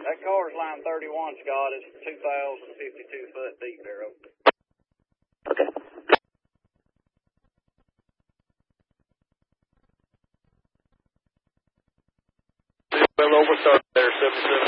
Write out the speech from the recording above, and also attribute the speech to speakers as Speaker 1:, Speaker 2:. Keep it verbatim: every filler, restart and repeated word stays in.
Speaker 1: That car's line thirty-one, Scott. It's two thousand fifty-two foot deep there.
Speaker 2: Okay.
Speaker 3: Well, over start there, seven seven.